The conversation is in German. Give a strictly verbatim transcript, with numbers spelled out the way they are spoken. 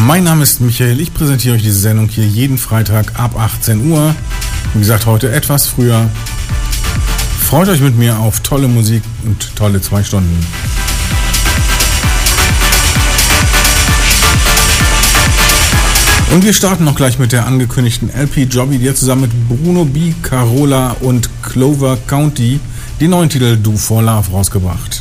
Mein Name ist Michael, ich präsentiere euch diese Sendung hier jeden Freitag ab achtzehn Uhr. Wie gesagt, heute etwas früher. Freut euch mit mir auf tolle Musik und tolle zwei Stunden. Und wir starten noch gleich mit der angekündigten L P Jobby, die hat zusammen mit Bruno B., Carola und Clover County den neuen Titel Do for Love rausgebracht.